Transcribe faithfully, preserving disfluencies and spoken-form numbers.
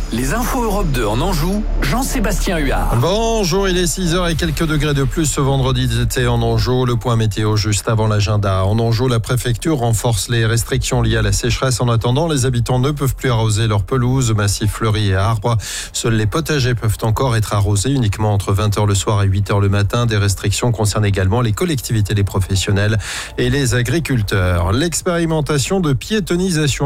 Les infos Europe deux en Anjou, Jean-Sébastien Huard. Bonjour, il est six heures et quelques degrés de plus ce vendredi d'été en Anjou. Le point météo juste avant l'agenda. En Anjou, la préfecture renforce les restrictions liées à la sécheresse. En attendant, les habitants ne peuvent plus arroser leurs pelouses, massifs fleuris et arbres. Seuls les potagers peuvent encore être arrosés uniquement entre vingt heures le soir et huit heures le matin. Des restrictions concernent également les collectivités, les professionnels et les agriculteurs. L'expérimentation de piétonisation